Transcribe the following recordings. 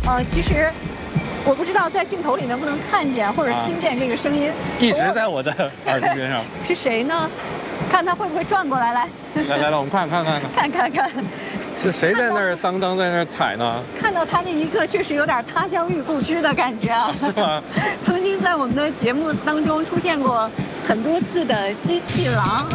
其实我不知道在镜头里能不能看见或者听见这个声音， 一直在我的耳朵边上。 是谁呢？看他会不会转过来？ 来，我们看。 看， 是谁在那儿当在那儿踩呢？ 看到他那一刻，确实有点他乡遇故知的感觉啊。 是吗？ 曾经在我们的节目当中出现过很多次的机器狼。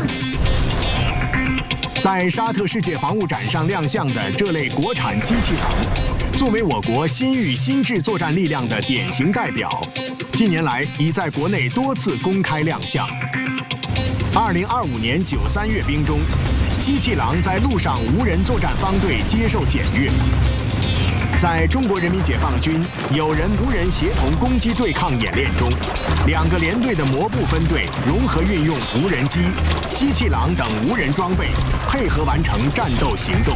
在沙特世界防务展上亮相的这类国产机器狼，作为我国新域新制作战力量的典型代表，近年来已在国内多次公开亮相。2025年9、3月兵中，机器狼在陆上无人作战方队接受检阅。在中国人民解放军有人无人协同攻击对抗演练中，2个连队的摩步分队融合运用无人机、机器狼等无人装备，配合完成战斗行动。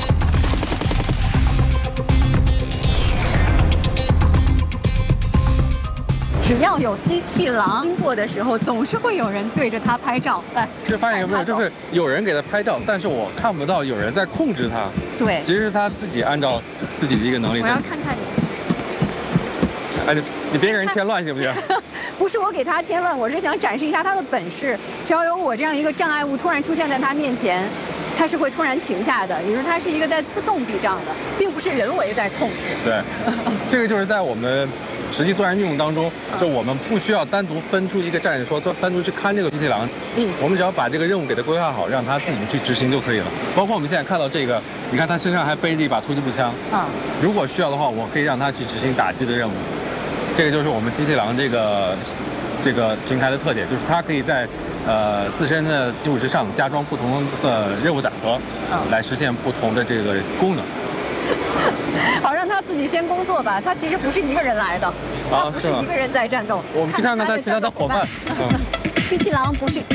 只要有机器狼经过的时候，总是会有人对着它拍照。来， 这发现有没有？就是有人给它拍照，但是我看不到有人在控制它。 对， 其实是它自己按照自己的一个能力。 我要看看你。 哎，你别给人添乱行不行？ 不是我给他添乱，我是想展示一下他的本事。只要有我这样一个障碍物突然出现在他面前，他是会突然停下的。也就是它是一个在自动避障的，并不是人为在控制。 对，这个就是在我们实际作战运用当中，就我们不需要单独分出一个战士说单独去看这个机器狼，我们只要把这个任务给它规划好，让它自己去执行就可以了。包括我们现在看到这个，你看它身上还背着一把突击步枪，如果需要的话，我可以让它去执行打击的任务。这个就是我们机器狼这个平台的特点，就是它可以在自身的基础之上加装不同的任务载荷，来实现不同的这个功能。 好，让他自己先工作吧。他其实不是一个人来的，他不是一个人在战斗。 我们去看看他其他的伙伴。 机器狼不是。